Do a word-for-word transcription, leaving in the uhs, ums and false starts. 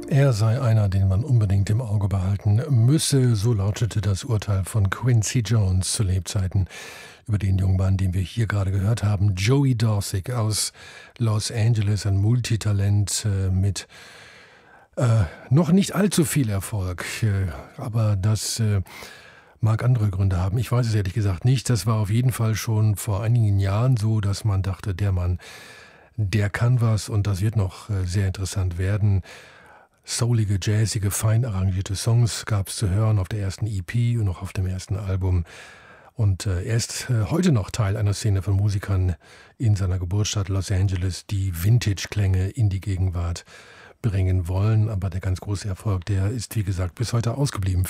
Er sei einer, den man unbedingt im Auge behalten müsse, so lautete das Urteil von Quincy Jones zu Lebzeiten über den jungen Mann, den wir hier gerade gehört haben. Joey Dosick aus Los Angeles, ein Multitalent äh, mit äh, noch nicht allzu viel Erfolg, äh, aber das äh, mag andere Gründe haben. Ich weiß es ehrlich gesagt nicht. Das war auf jeden Fall schon vor einigen Jahren so, dass man dachte, der Mann, der kann was und das wird noch äh, sehr interessant werden. Soulige, jazzige, fein arrangierte Songs gab es zu hören auf der ersten E P und auch auf dem ersten Album. Und äh, er ist äh, heute noch Teil einer Szene von Musikern in seiner Geburtsstadt Los Angeles, die Vintage-Klänge in die Gegenwart bringen wollen. Aber der ganz große Erfolg, der ist wie gesagt bis heute ausgeblieben.